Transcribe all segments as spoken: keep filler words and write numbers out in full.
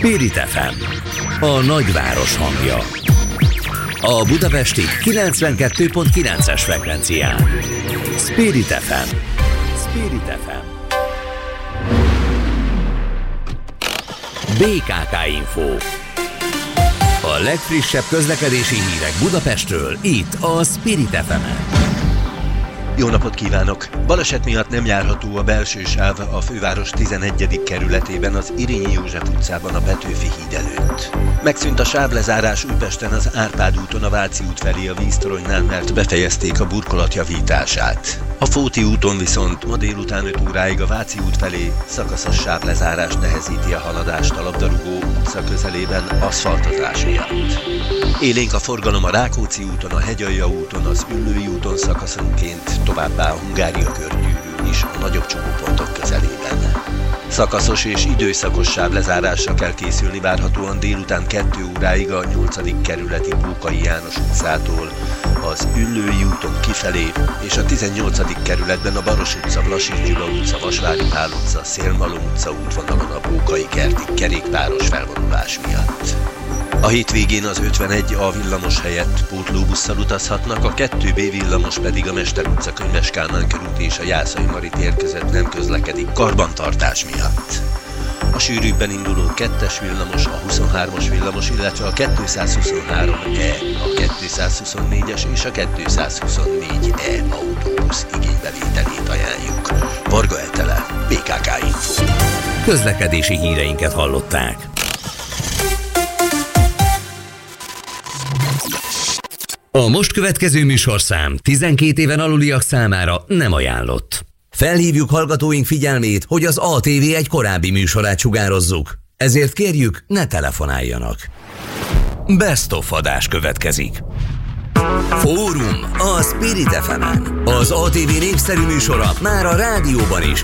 Spirit ef em, a nagyváros hangja. A budapesti kilencvenkettő pont kilences frekvencián. Spirit ef em. Spirit ef em. bé ká ká Info. A legfrissebb közlekedési hírek Budapestről, itt a Spirit ef emen. Jó napot kívánok! Baleset miatt nem járható a belső sáv a főváros tizenegyedik kerületében, az Irényi József utcában a Petőfi híd előtt. Megszűnt a sávlezárás Újpesten az Árpád úton a Váci út felé a víztoronynál, mert befejezték a burkolat javítását. A Fóti úton viszont ma délután öt óráig a Váci út felé szakaszos sávlezárás nehezíti a haladást a Labdarúgó utca közelében aszfaltozás miatt. Élénk a forgalom a Rákóczi úton, a Hegyalja úton, az Üllői úton szakaszonként, továbbá a Hungária körgyűrűn is a nagyobb csomópontok közelében. Szakaszos és időszakos sávlezárásra kell készülni várhatóan délután kettő óráig a nyolcadik kerületi Pókai János utcától, az Üllői úton kifelé, és a tizennyolcadik kerületben a Baros utca, Vlassis Gyula utca, Vasvári Pál utca, Szélmalom utca útvonalon a Pókai kertig kerékpáros felvonulás miatt. A hétvégén az ötvenegy A villamos helyett pótlóbusszal utazhatnak, a kettő B villamos pedig a Mester utca, Könyves Kálmán körút és a Jászai Mari tér között nem közlekedik karbantartás miatt. A sűrűbben induló kettes villamos, a huszonhármas villamos, illetve a kétszázhuszonhárom E, a kétszázhuszonnégyes és a kétszázhuszonnégy E autóbusz igénybevételét ajánljuk. Varga Etele, bé ká ká Info. Közlekedési híreinket hallották. A most következő műsorszám tizenkét éven aluliak számára nem ajánlott. Felhívjuk hallgatóink figyelmét, hogy az á té vé egy korábbi műsorát sugározzuk. Ezért kérjük, ne telefonáljanak. Best of adás következik. Fórum a Spirit ef emen. Az á té vé népszerű műsora már a rádióban is.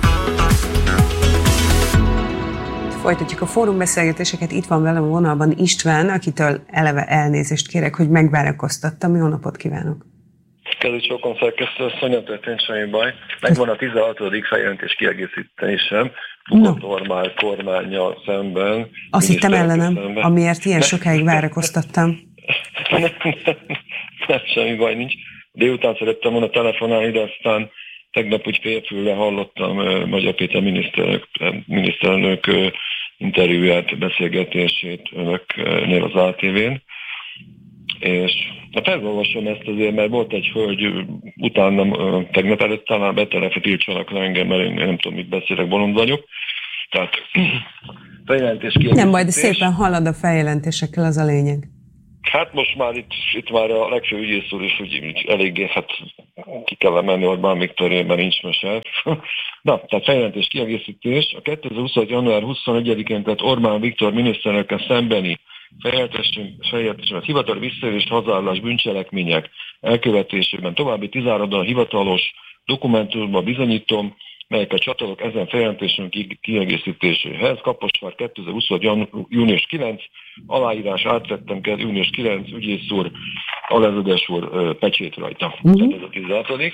Folytatjuk a fórumbeszélgetéseket, itt van velem a vonalban István, akitől eleve elnézést kérek, hogy megvárakoztattam. Jó napot kívánok! Kedves sokan szerkesztő, asszony, történt semmi baj. Megvan a tizenhatodik feljelentés kiegészítésem, bukott Orbán kormánnyal szemben. Azt hittem ellenem, szemben. Amiért ilyen sokáig várakoztattam. nem, nem, nem, semmi baj nincs. Délután szerettem volna telefonálni, de aztán tegnap úgy félfülle hallottam uh, Magyar Péter miniszterelnök, miniszterelnök uh, interjúját, beszélgetését önöknél az á té vén. És hát elolvasom ezt azért, mert volt egy hölgy, uh, utána uh, tegnap előtt talán betelefonáltak le engem, mert én nem tudom, mit beszélek, bolond vagyok. Tehát feljelentés kiegészítés. Nem, majd szépen halad a feljelentésekkel, az a lényeg. Hát most már itt, itt már a legfőbb ügyész úr is úgy eléggé, hát ki kell menni Orbán Viktorében, nincs mese. Na, tehát feljelentés kiegészítés. A kétezer-huszonöt. január huszonegyedikén tehát Orbán Viktor miniszterelnökkel szembeni feljelentésével hivatal visszaélés, hazállás bűncselekmények elkövetésében további tizenhárom hivatalos dokumentumban bizonyítom, melyeket csatolok ezen feljelentésünk kiegészítéséhez. Kaposvár kétezer-huszonöt. június kilencedike, aláírás átvettem kell, június kilencedike, ügyész úr, alezredes úr, pecsét rajta. Mm-hmm. Tehát ez a tizenhatodik.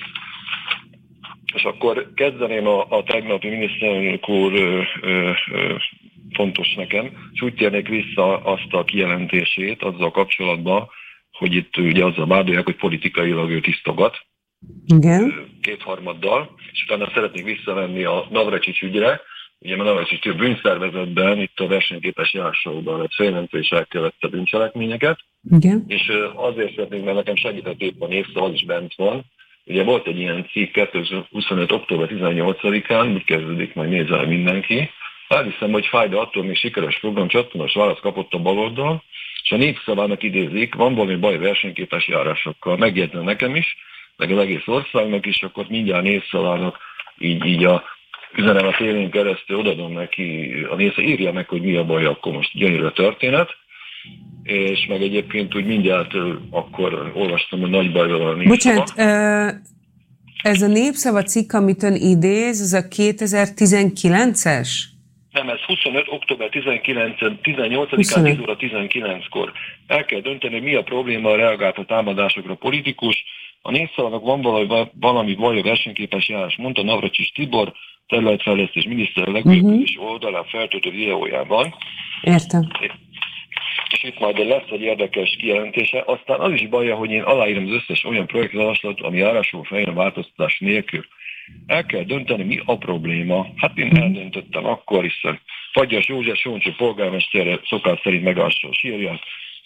És akkor kezdeném a, a tegnapi miniszterelnök úr ö, ö, ö, fontos nekem, és úgy térnék vissza azt a kijelentését azzal kapcsolatban, hogy itt ugye azzal vádolják, hogy politikailag ő tisztogat. Igen. Kétharmaddal, és utána szeretnék visszavenni a Navracsics ügyre. Ugye a Navracsics bűnszervezetben, itt a versenyképes járással lett feljelentő és elkövette bűncselekményeket. Igen. És azért szeretnék, mert nekem segített épp a névszó, az is bent van. Ugye volt egy ilyen cikk kétezer-huszonöt. október tizennyolcadikán, úgy kezdődik, majd nézzel mindenki. Elhiszem, hogy fájda attól még sikeres program, csatornás választ kapott a baloldal, és a népszavának idézik, van valami baj versenyképes járásokkal. Megjegyzem nekem is, meg az egész országnak is, akkor mindjárt népszavának így, így a üzenem a tévén keresztül odadom neki, a nézze írja meg, hogy mi a baj, akkor most gyönyörű a történet. És meg egyébként úgy mindjárt akkor olvastam, hogy nagy baj van a népszava. Bocsánat, ez a népszava cikk, amit ön idéz, ez a kétezer-tizenkilences? Nem, ez huszonöt. október tizenkilencedikén, tizennyolcadikán, tíz óra tizenkilenckor. El kell dönteni, hogy mi a probléma, reagált a támadásokra politikus. A népszavának van valami, valami baj a versenyképes járás, mondta Navracsics Tibor, területfejlesztés miniszter a legkülönböző uh-huh. oldalán feltöltött videójában. Értem. És itt majd lesz egy érdekes kijelentése. Aztán az is baja, hogy én aláírom az összes olyan projektjavaslatot, ami járásról fejlően változtatás nélkül. El kell dönteni, mi a probléma. Hát én eldöntöttem akkor, hiszen Fagyas József Soncsó polgármesterre szokás szerint megássa a sírját,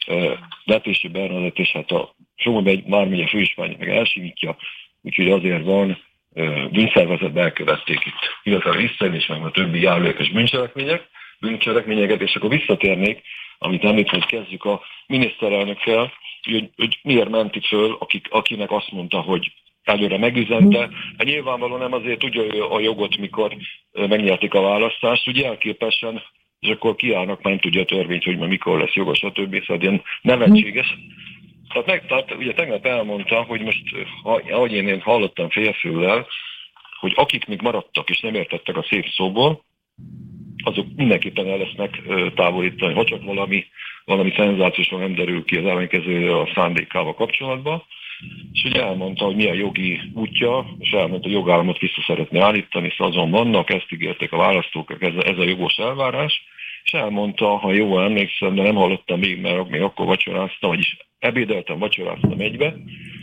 Vetési Bernadett, és hát a Somogy vármegye főispánja meg elsimítja, úgyhogy azért van bűnszervezetbe elkövették itt, illetve visszaélés meg a többi járulékos bűncselekmények, bűncselekményeket, és akkor visszatérnék, amit említem, hogy kezdjük a miniszterelnökkel, hogy, hogy miért mentik föl, akik, akinek azt mondta, hogy előre megüzente. Hát nyilvánvalóan nem azért tudja ő a jogot, mikor megnyerték a választást, ugye elképesen, és akkor kiállnak, már nem tudja a törvényt, hogy ma mikor lesz jogos, stb. Szóval ilyen nevetséges. Tehát, meg, tehát ugye tegnap elmondta, hogy most, ahogy én, én hallottam félfüllel, hogy akik még maradtak és nem értettek a szép szóból, azok mindenképpen el lesznek távolítani, ha csak valami, valami szenzációsan nem derül ki az ellenkező a szándékával kapcsolatban. És ugye elmondta, hogy mi a jogi útja, és elmondta, hogy a jogállamot vissza szeretné állítani, szóval azon vannak, ezt ígérték a választók, ez, ez a jogos elvárás, és elmondta, ha jól emlékszem, de nem hallottam még, mert még akkor vacsoráztam, vagyis ebédeltem, vacsoráztam egybe,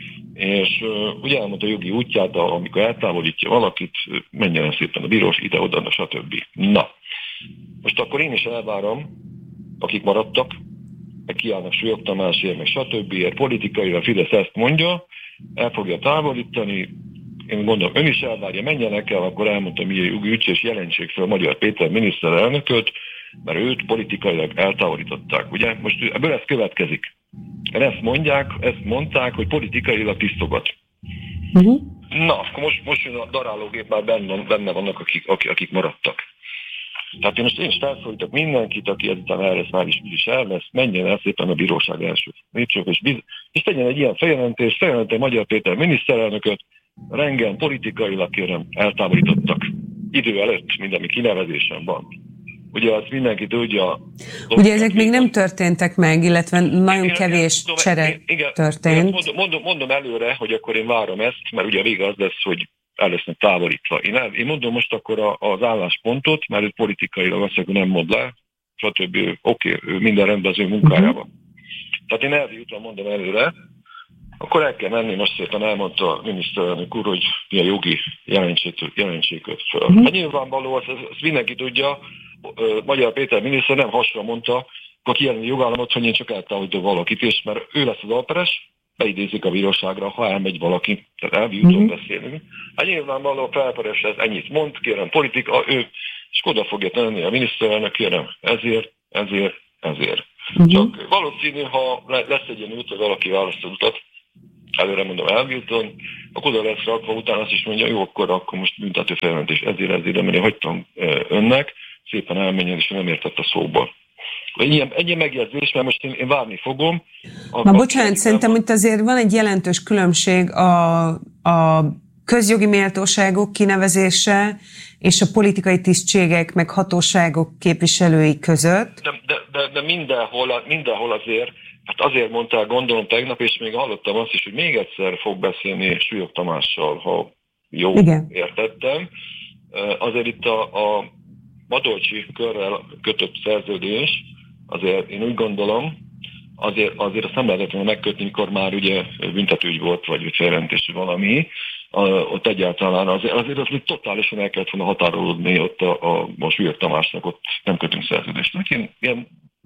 és uh, ugye elmondta a jogi útját, amikor eltávolítja valakit, menjen el szépen a bírós, ide-oda, stb. Na, most akkor én is elvárom, akik maradtak, meg kiállnak Súlyog Tamásért, meg stb. Politikai, a Fidesz ezt mondja, el fogja távolítani, én gondolom, ön is elvárja, menjenek el, akkor elmondta, mi a jogi ügy, és jelentsék fel Magyar Péter miniszterelnököt, mert őt politikailag eltávolították. Ugye? Most ebből ez következik. Ezt mondják, ezt mondták, hogy politikailag tisztogat. Uh-huh. Na, akkor most, most jön a darálógép, már benne, benne vannak, akik, akik, akik maradtak. Tehát én most én is felszólítok mindenkit, aki ezután el lesz, már is, is el lesz, menjen el szépen a bíróság első. És, biz- és tegyen egy ilyen feljelentést, feljelentő Magyar Péter miniszterelnököt, rengen politikailag kérem eltávolítottak. Idő előtt, mint ami kinevezésen van. Ugye azt mindenki tudja. Ugye ezek még nem történtek meg, illetve nagyon igen, kevés igen, csere igen, történt. Igen, mondom, mondom, mondom előre, hogy akkor én várom ezt, mert ugye a vége az lesz, hogy el lesznek távolítva. Én, el, én mondom most akkor a, az álláspontot, mert ő politikailag azt mondja, nem mond le, stb. Oké, okay, minden rendben az ő munkájában. Uh-huh. Tehát én elvi úton mondom előre, akkor el kell menni, most szépen elmondta a miniszterelnök úr, hogy mi a jogi jelentséget föl. Uh-huh. Hát nyilvánvaló, azt, azt mindenki tudja, Magyar Péter miniszter nem hasra mondta, akkor kijelenti jogállamot, hogy én csak eltávolítom valakit, és mert ő lesz az alperes, beidézik a bíróságra, ha elmegy valaki, tehát elvi úton uh-huh. beszélünk. Hát nyilvánvaló a felperes ez ennyit mond, kérem politika, ő, és oda fogja tenni a miniszterelnök, kérem ezért, ezért, ezért. Uh-huh. Csak valószínű, ha lesz egy ilyen út, hogy valaki választó utat, előre mondom elvi úton, akkor oda lesz rakva, utána azt is mondja, jó, akkor, akkor most büntető feljelentés ezért, ezért, mert én hagytam önnek, szépen elmenjen, és nem értett a szóból. Egy ilyen, egy ilyen megjegyzés, mert most én, én várni fogom. Na bocsánat, szerintem itt azért van egy jelentős különbség a, a közjogi méltóságok kinevezése és a politikai tisztségek meg hatóságok képviselői között. De, de, de, de mindenhol, mindenhol azért, hát azért mondták, gondolom tegnap, és még hallottam azt is, hogy még egyszer fog beszélni Súlyog Tamással, ha jó igen. értettem. Azért itt a, a Matolcsi körrel kötött szerződés, azért én úgy gondolom, azért, azért azt nem lehetett volna megkötni, mikor már ugye büntetőügy volt, vagy feljelentés valami, a, ott egyáltalán azért, azért az totálisan el kellett volna határolódni ott a, a, a Súlyog Tamásnak, ott nem kötünk szerződést. Én, én,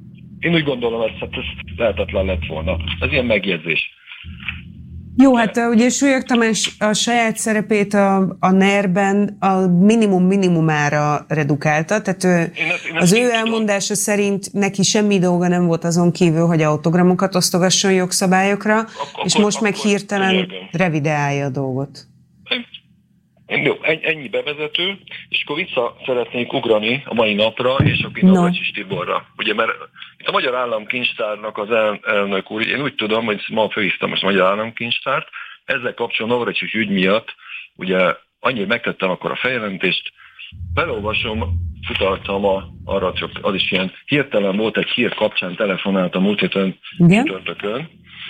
én úgy gondolom, ez, hát ez lehetetlen lett volna. Ez ilyen megjegyzés. Jó, hát ugye Súlyog Tamás a saját szerepét a, a en e er-ben a minimum minimumára redukálta, tehát ő, én ezt, én az ő elmondása tudom. Szerint neki semmi dolga nem volt azon kívül, hogy autogramokat osztogasson jogszabályokra, Ak- és akkor, most meg hirtelen érgem. revideálja a dolgot. Jó, ennyi bevezető, és akkor vissza szeretnék ugrani a mai napra, és akkor Navracsics Tiborra. Ugye, mert itt a Magyar Államkincstárnak az el, elnök úr, én úgy tudom, hogy ma fölhívtam most a Magyar Államkincstárt, ezzel kapcsolatban Navracsics ügy miatt, ugye annyira megtettem akkor a feljelentést, felolvasom, futaltam a, arra, csak az is ilyen hirtelen volt, egy hír kapcsán telefonáltam múlt héten csütörtökön,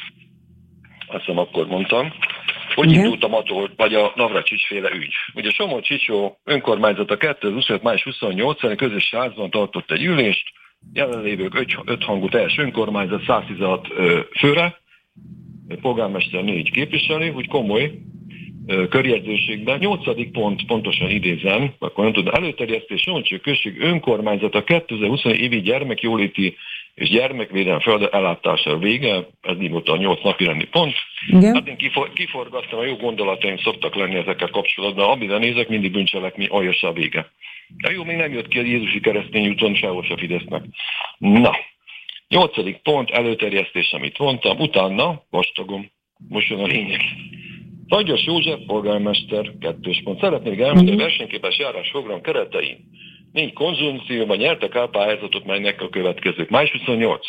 azt hiszem akkor mondtam, hogy igen. indult a Matol, vagy a Navracsics féle ügy. Ugye Somogy-Csicsó önkormányzata kétezer-huszonöt május huszonnyolcadikán közös házban tartott egy ülést, jelenlévők öt hangú teljes önkormányzat száztizenhat főre, polgármester négy képviselő, úgy komoly körjegyzőségben. Nyolcadik pont, pontosan idézem, akkor nem tudom, előterjesztés Somogy község önkormányzata kétezer-huszonegy évi gyermekjóléti és gyermekvédelem feladat ellátása vége, ez így volt a nyolc napirendi pont. Igen. Hát én kifor, kiforgattam, a jó gondolataim szoktak lenni ezekkel kapcsolatban, amire nézek, mindig bűncselekmény aljas a vége. De jó, még nem jött ki a Jézusi keresztény úton sehol se Fidesznek. Na, nyolcadik pont, előterjesztés, amit mondtam, utána, vastagom, most jön a lényeg. Nagyos József, polgármester, kettős pont. Szeretnék elmondani, hogy a versenyképes járásprogram keretein négy konzultációban nyertek el pályázatot, melynek a következők. május huszonnyolc.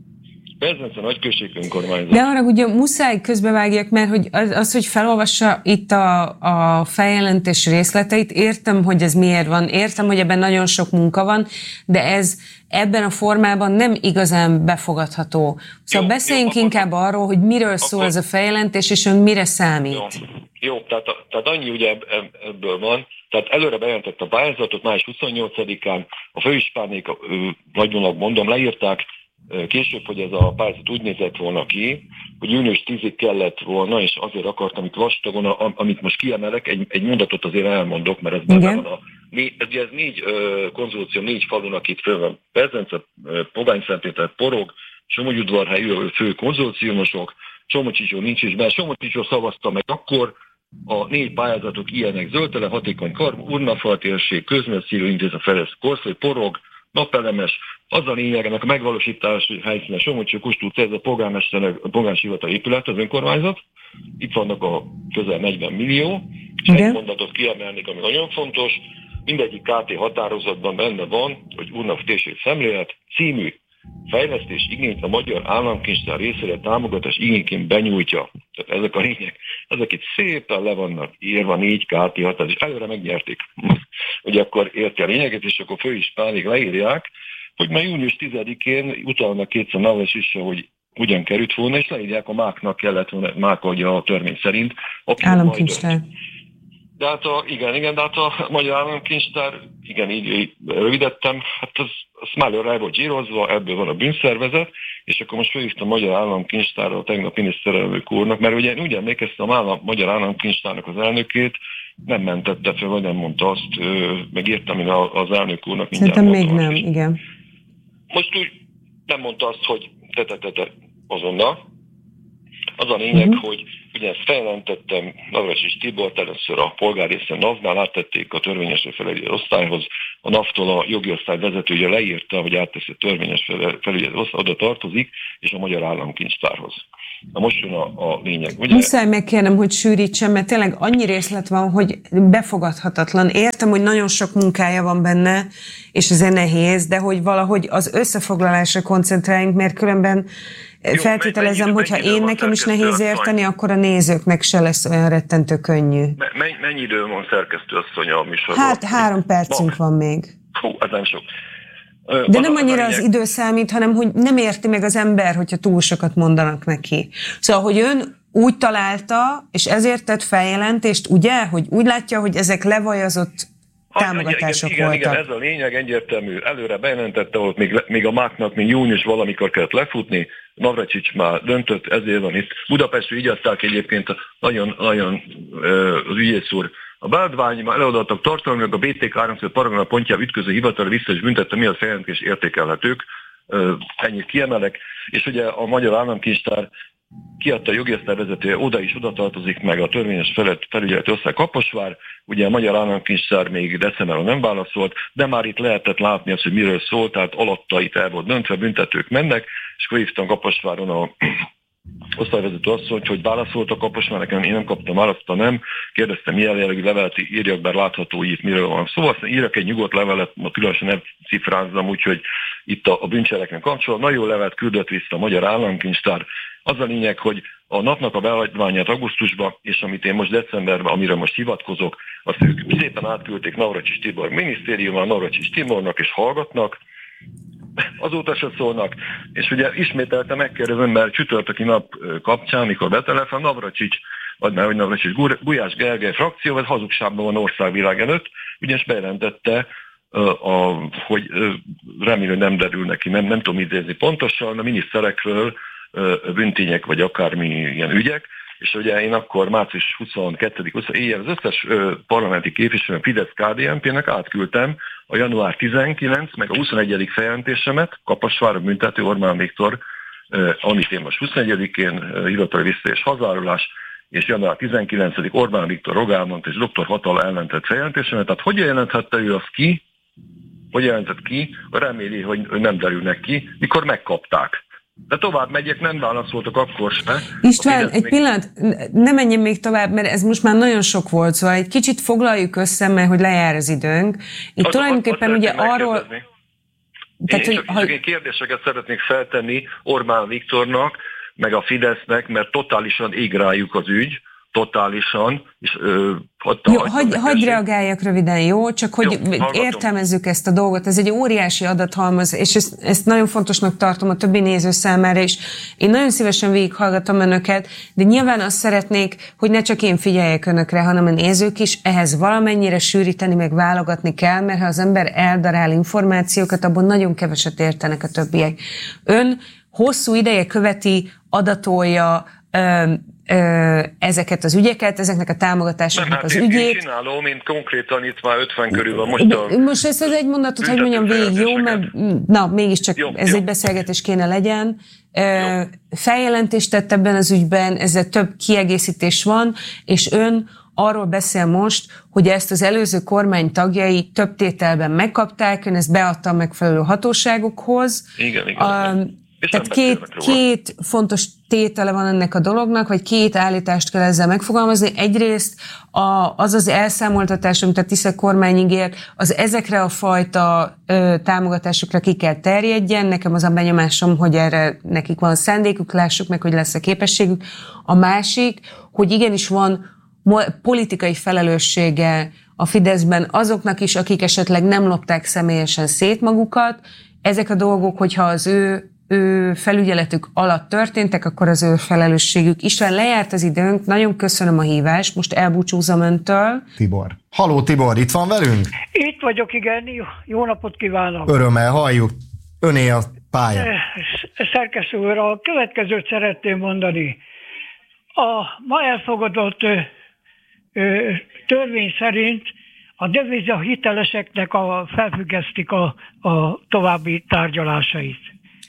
Bezence nagyközség önkormányzat. De arra ugye muszáj közbevágjak, mert hogy az, az, hogy felolvassa itt a, a feljelentés részleteit, értem, hogy ez miért van, értem, hogy ebben nagyon sok munka van, de ez ebben a formában nem igazán befogadható. Szóval jó, beszéljünk jó, inkább akkor, arról, hogy miről akkor, szól ez a feljelentés, és ön mire számít. Jó, jó tehát, tehát annyi ugye ebből van, tehát előre bejelentett a pályázatot május huszonnyolcadikán, a főispánék, nagyonak mondom, leírták később, hogy ez a pályázat úgy nézett volna ki, hogy június tízig kellett volna, és azért akartam itt vastagon, amit most kiemelek, egy, egy mondatot azért elmondok, mert ez benne van a... Ez, ez négy uh, konzultáció, négy falunak itt föl van. Bezence, Pogány-Szentpéter, Porog, Somogyudvarhely, fő konzultációsok, Somogyicsó nincs is, mert Somogyicsó szavazta meg akkor, a négy pályázatok ilyenek: Zöldtele, Hatékony Kar, Urnafal térség, Közművelésfejlesztő Intézet, Fejlesztő Korszai, Porog, Napelemes, az a lényegnek a megvalósítási helyszíne Somogy Kust utca, ez a polgármesternek a polgármester épület, az önkormányzat. Itt vannak a közel negyven millió, és okay. Egy mondatot kiemelnék, ami nagyon fontos. Mindegyik ká té határozatban benne van, hogy Urnaf térség szemlélet című fejlesztés igényt a Magyar Államkincstár részére támogatás igényként benyújtja. Tehát ezek a lények, ezek itt szépen le vannak írva, négy ká té határ, és előre megnyerték. Ugye akkor érti a lényeget, és akkor főispánig leírják, hogy már június tizedikén utalnak kétszer nálas is, hogy ugyan került volna, és leírják, a máknak kellett volna, mák adja a törvény szerint. Államkincstár. De hát a, igen, igen, de hát a Magyar Államkincstár, igen, így, így rövidettem, hát az, az már rá volt gyírozva, ebből van a bűnszervezet, és akkor most felhívtam a Magyar Államkincstárra a tegnap miniszterelnök úrnak, mert ugye úgy emlékeztem a Magyar Államkincstárnak az elnökét, nem mentette fel, vagy nem mondta azt, megírtam én az elnök úrnak. Szerintem még nem, is. Igen. Most úgy nem mondta azt, hogy te-te-te-te azonnal. Az a lényeg, uh-huh. hogy ugye ezt feljelentettem Navracsics Tibort, először a polgárrészen NAV-nál áttették a törvényesre felügyelő osztályhoz. A NAV-tól a jogi osztály vezetője leírta, hogy átteszi a törvényes felügyelő osztály, oda tartozik, és a Magyar Államkincstárhoz. Na most jön a, a lényeg. Ugye? Muszáj megkérnem, hogy sűrítsem, mert tényleg annyi részlet van, hogy befogadhatatlan. Értem, hogy nagyon sok munkája van benne, és ez nehéz, de hogy valahogy az összefoglalásra koncentráljunk, mert különben jó, feltételezem, hogyha én nekem is nehéz érteni, akkor a nézőknek se lesz olyan rettentő könnyű. Mennyi, mennyi idő van szerkesztő asszony a műsorban? Hát három percünk van még. Hú, ez nem sok. De az nem annyira az idő számít, hanem hogy nem érti meg az ember, hogyha túl sokat mondanak neki. Szóval, hogy ön úgy találta, és ezért tett feljelentést, ugye, hogy úgy látja, hogy ezek levajazott támogatások igen, voltak. Igen, igen, ez a lényeg egyértelmű. Előre bejelentette, hogy még, még a máknak még június valamikor kellett lefutni, Navracsics már döntött, ezért van itt. Budapestről így adták egyébként nagyon, nagyon az ügyész úr. A beadvány már előadottak tartalmilag a bé té ká háromszor paragraf pontjába ütköző hivatal vissza is büntette, mi a feljelentés értékelhetők. Ennyit kiemelek. És ugye a Magyar Államkincstár kiadta a jogi osztály vezetője, oda is oda tartozik meg a törvényes felügyeleti osztály Kaposvár. Ugye a Magyar Államkincstár még decemberben nem válaszolt, de már itt lehetett látni azt, hogy miről szólt, tehát alatta itt el volt döntve, büntetők mennek, és akkor hívtam Kaposváron a osztályvezető asszonyt, hogy válaszolt a Kaposvár, én nem kaptam választ, nem. Kérdeztem, milyen jellegű levelet írjak, bár látható itt miről van szó. Szóval aztán írjak egy nyugodt levelet, ma különösen nem cifrázzam, úgyhogy itt a, a bűncseleknek kapcsolatban. Nagyon jó levelet küldött vissza a Magyar Államkincstár. Az a lényeg, hogy a napnak a beadványát augusztusban, és amit én most decemberben, amire most hivatkozok, azt ők szépen átküldték Navracsics Tibor minisztériumban, Navracsics Tibornak, és hallgatnak. Azóta se szólnak, és ugye ismételte megkérdezem, mert csütörtöki nap kapcsán, mikor betelefon, Navracsics, vagy már, hogy Navracsics, Gulyás Gergely frakció, ez hazugságban van országvilág előtt, ugyanis bejelentette a, hogy remélem nem derül neki, nem, nem tudom idézni pontosan, a miniszterekről bűntények vagy akármi ilyen ügyek, és ugye én akkor március huszonkettedike éjjel az összes ö, parlamenti képviselő Fidesz-ká dé en pé-nek átküldtem a január tizenkilencedike meg a huszonegyedik feljelentésemet, Kaposvár büntető Orbán Viktor, amit én most huszonegyedikén hivatali vissza és hazárulás, és január tizenkilencedike Orbán Viktor, Rogálmont és doktor Hatala ellentett feljelentésemet. Tehát hogy jelenthette ő azt ki, hogy jelentett ki, reméli, hogy nem derülnek ki, mikor megkapták. De tovább megyek, nem válaszoltak akkor se. István, egy még... pillanat, ne menjen még tovább, mert ez most már nagyon sok volt, szóval egy kicsit foglaljuk össze, mert hogy lejár az időnk. Itt az, tulajdonképpen az, ugye arról... Tehát, én csak, ha... csak én kérdéseket szeretnék feltenni Orbán Viktornak, meg a Fidesznek, mert totálisan ég rájuk az ügy, totálisan. És, ö, jó, hagy, hagyj reagáljak röviden, jó? Csak hogy jó, értelmezzük ezt a dolgot. Ez egy óriási adathalmaz, és ezt, ezt nagyon fontosnak tartom a többi néző számára is. Én nagyon szívesen végighallgatom önöket, de nyilván azt szeretnék, hogy ne csak én figyeljek önökre, hanem a nézők is. Ehhez valamennyire sűríteni, meg válogatni kell, mert ha az ember eldarál információkat, abban nagyon keveset értenek a többiek. Ön hosszú ideje követi, adatolja, ö, ö, ezeket az ügyeket, ezeknek a támogatásoknak hát az én, ügyét. Én csinálom, mint konkrétan itt már ötven körül van. Most, a most ezt az egy mondatot, hogy mondjam végig, jó? Mert na, mégiscsak jó, ez jó. Egy beszélgetés kéne legyen. Ö, feljelentést tett ebben az ügyben, ezzel több kiegészítés van, és ön arról beszél most, hogy ezt az előző kormány tagjai több tételben megkapták, ön ezt beadta a megfelelő hatóságokhoz. Igen, igen. A, Tehát két, két fontos tétele van ennek a dolognak, vagy két állítást kell ezzel megfogalmazni. Egyrészt a, az az elszámoltatás, amit a Tisza kormány ígért, az ezekre a fajta ö, támogatásokra ki kell terjedjen. Nekem az a benyomásom, hogy erre nekik van szándékuk, lássuk meg, hogy lesz a képességük. A másik, hogy igenis van politikai felelőssége a Fideszben azoknak is, akik esetleg nem lopták személyesen szét magukat. Ezek a dolgok, hogyha az ő ő felügyeletük alatt történtek, akkor az ő felelősségük. István, lejárt az időnk, nagyon köszönöm a hívást, most elbúcsúzom öntől. Tibor. Haló Tibor, itt van velünk? Itt vagyok, igen, jó, jó napot kívánok. Örömmel halljuk, öné a pálya. Szerkesztő úr, a következőt szeretném mondani. A ma elfogadott ö, ö, törvény szerint a deviza hiteleseknek a, felfüggesztik a, a további tárgyalásait.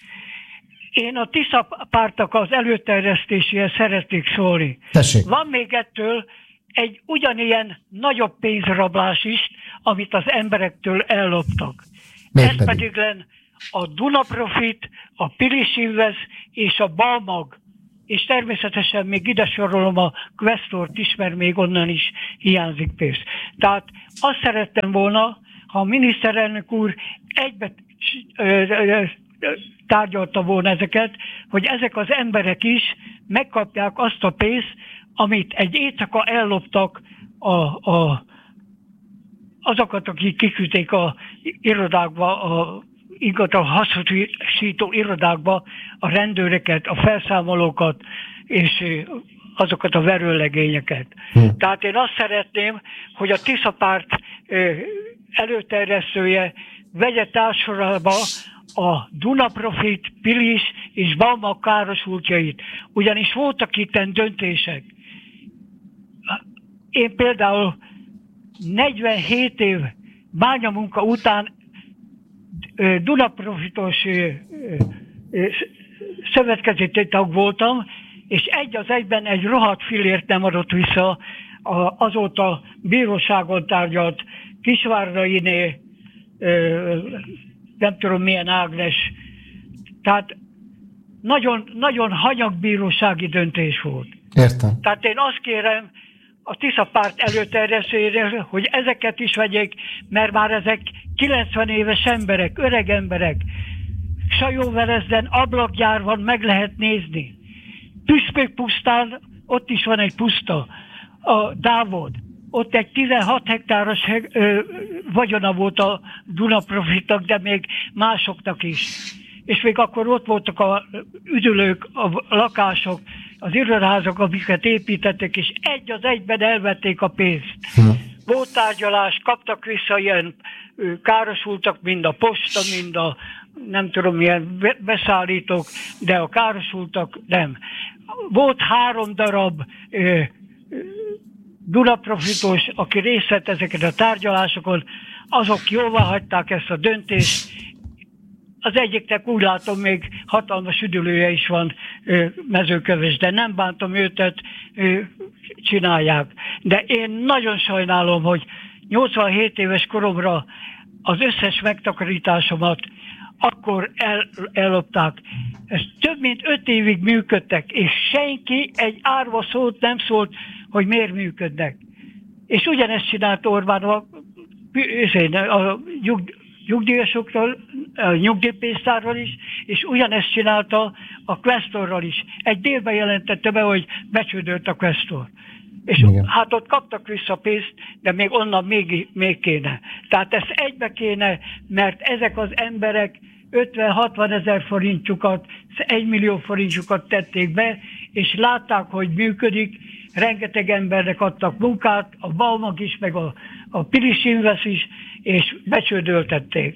Én a Tisza pártnak az előterjesztéséhez szeretnék szólni. Tessék. Van még ettől egy ugyanilyen nagyobb pénzrablás is, amit az emberektől elloptak. Még Ez pedig, pedig len a Dunaprofit, a Pilis Invest és a Balmag, és természetesen még ide sorolom a Questort is, mert még onnan is hiányzik pénz. Tehát azt szerettem volna, ha a miniszterelnök úr egybe tárgyalta volna ezeket, hogy ezek az emberek is megkapják azt a pénzt, amit egy éjszaka elloptak a, a, azokat, akik kiküldték a irodákba, a ingatlan hasznosító irodákba a rendőreket, a felszámolókat és azokat a verőlegényeket. Hm. Tehát én azt szeretném, hogy a Tisza párt előterjesztője vegye társadalba a Dunaprofit, Pilis és Balmag károsultjait. Ugyanis voltak itten döntések. Én például negyvenhét év bányamunka után Dunaprofitos szövetkezeti tag voltam, és egy az egyben egy rohadt fillért nem adott vissza azóta bíróságon tárgyalt Kisvárdainé, nem tudom milyen Ágnes. Tehát nagyon, nagyon hanyagbírósági döntés volt. Értem. Tehát én azt kérem a Tisza párt előterjesztőjére, hogy ezeket is vegyék, mert már ezek kilencven éves emberek, öreg emberek. Sajóverezden ablakgyár van, meg lehet nézni. Püspök pusztán, ott is van egy puszta, a Dávod. Ott egy tizenhat hektáros ö, vagyona volt a Dunaprofitnak, de még másoknak is. És még akkor ott voltak a üdülők, a lakások, az irodaházak, amiket építettek, és egy az egyben elvették a pénzt. Hm. volt tárgyalás, kaptak vissza ilyen károsultak, mind a posta, mind a nem tudom milyen beszállítók, de a károsultak nem. Volt három darab ö, Dunaprofitos, aki részt vett ezeket a tárgyalásokon, azok jóvá hagyták ezt a döntést. Az egyiknek úgy látom, még hatalmas üdülője is van Mezőköves, de nem bántom őket, csinálják. De én nagyon sajnálom, hogy nyolcvanhét éves koromra az összes megtakarításomat akkor el, ellopták. Ezt több mint öt évig működtek, és senki egy árva szót nem szólt, hogy miért működnek. És ugyanezt csinált Orbán a, a nyug, nyugdíjasokról, a nyugdíjpénztárral is, és ugyanezt csinálta a Questorral is. Egy délben jelentette be, hogy becsődölt a Questor. És igen. Hát ott kaptak vissza pénzt, de még onnan még, még kéne. Tehát ezt egybe kéne, mert ezek az emberek ötven-hatvan ezer forintjukat, egy millió forintjukat tették be, és látták, hogy működik, rengeteg embernek adtak munkát, a Baumag is, meg a, a Pilis Invest is, és becsődöltették.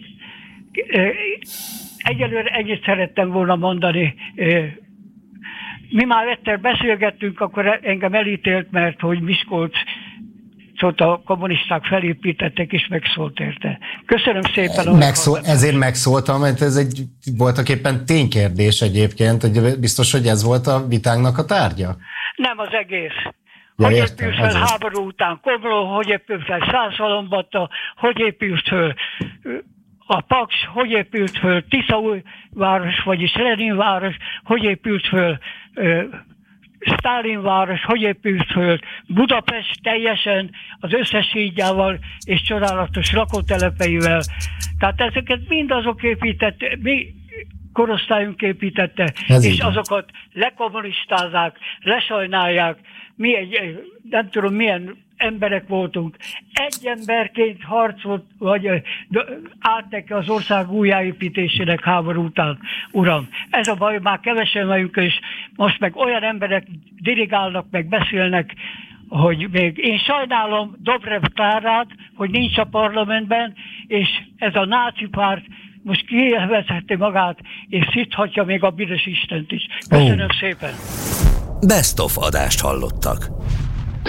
Egyelőre ennyit szerettem volna mondani. Mi már egyszer beszélgettünk, akkor engem elítélt, mert hogy Miskolc szóval a kommunisták felépítettek, és megszólt érte. Köszönöm szépen. Megszól, ezért megszóltam, mert ez egy voltak éppen ténykérdés egyébként, hogy biztos, hogy ez volt a vitánknak a tárgya? Nem az egész. Ja, hogy értem, épült fel azért. háború után Komló, hogy épült fel Szászhalombatta, hogy épült fel a Paks, hogy épült föl Tiszaújváros, vagyis Leninváros, hogy épült föl uh, Sztálinváros, hogy épült föl Budapest teljesen az összes hídjával és csodálatos lakótelepeivel. Tehát ezeket mind azok építette, mi korosztályunk építette, ez és így. Azokat lekommunistázák, lesajnálják. Mi egy, nem tudom milyen emberek voltunk. Egy emberként harcolt, vagy állt neki az ország újjáépítésének háború után, uram. Ez a baj, már kevesen vagyunk, és most meg olyan emberek dirigálnak, meg beszélnek, hogy még én sajnálom Dobrev Klárát, hogy nincs a parlamentben, és ez a náci párt most kiélvezheti magát, és szíthatja még a büdös Istent is. Köszönöm oh. szépen! Best of adást hallottak.